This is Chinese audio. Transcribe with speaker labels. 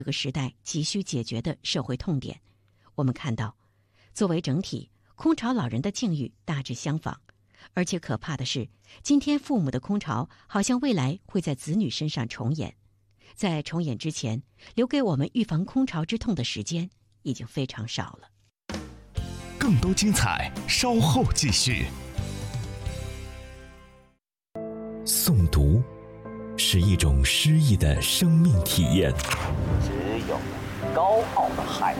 Speaker 1: 这个时代急需解决的社会痛点。我们看到，作为整体，空巢老人的境遇大致相仿，而且可怕的是，今天父母的空巢好像未来会在子女身上重演。在重演之前，留给我们预防空巢之痛的时间已经非常少了。
Speaker 2: 更多精彩稍后继续。诵读是一种诗意的生命体验。
Speaker 3: 只有高傲的孩